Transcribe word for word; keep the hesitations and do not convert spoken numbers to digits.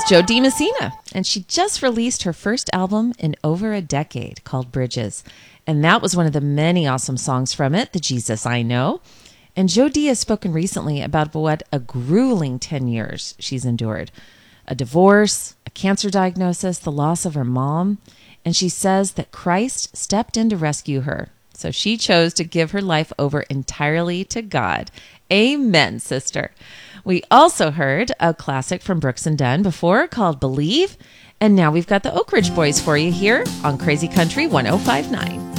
Jo Dee Messina, and she just released her first album in over a decade called Bridges. And that was one of the many awesome songs from it, The Jesus I Know. And Jo Dee has spoken recently about what a grueling ten years she's endured. A divorce, a cancer diagnosis, the loss of her mom. And she says that Christ stepped in to rescue her. So she chose to give her life over entirely to God. Amen, sister. We also heard a classic from Brooks and Dunn before called Believe. And now we've got the Oak Ridge Boys for you here on Crazy Country one oh five point nine.